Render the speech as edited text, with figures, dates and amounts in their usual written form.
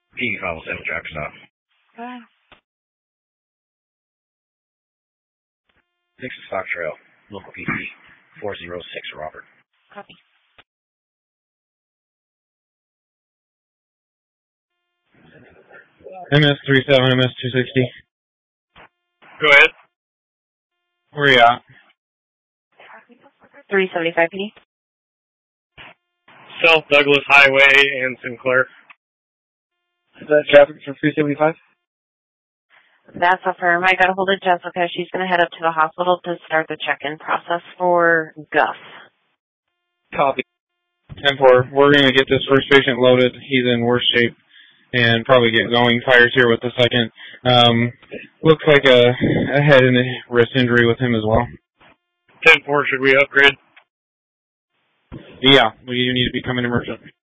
PD507 traffic stop. Okay. Dixon Stock Trail, local PC 406, Robert. Copy. MS-37, MS-260. Go ahead. Where are you at? 375 PD. South Douglas Highway and Sinclair. Is that traffic for 375? That's affirmed. I got a hold of Jessica. She's going to head up to the hospital to start the check-in process for Gus. Copy. 10-4. We're going to get this first patient loaded. He's in worse shape and probably get going. Fire's here with the second. Looks like a head and a wrist injury with him as well. 10-4, should we upgrade? Yeah, we need to become an emergent.